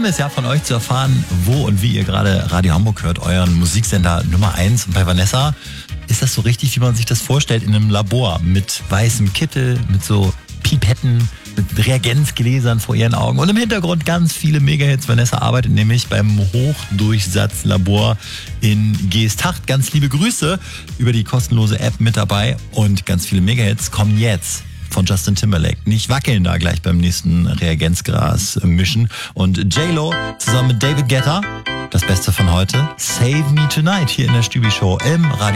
lieben es ja, von euch zu erfahren, wo und wie ihr gerade Radio Hamburg hört, euren Musiksender Nummer 1. Und bei Vanessa ist das so richtig, wie man sich das vorstellt, in einem Labor mit weißem Kittel, mit so Pipetten, mit Reagenzgläsern vor ihren Augen und im Hintergrund ganz viele Megahits. Vanessa arbeitet nämlich beim Hochdurchsatzlabor in Geesthacht. Ganz liebe Grüße über die kostenlose App mit dabei und ganz viele Megahits kommen jetzt von Justin Timberlake. Nicht wackeln da gleich beim nächsten Reagenzgras mischen. Und J-Lo zusammen mit David Guetta, das Beste von heute, Save Me Tonight hier in der Stübi Show im Radio.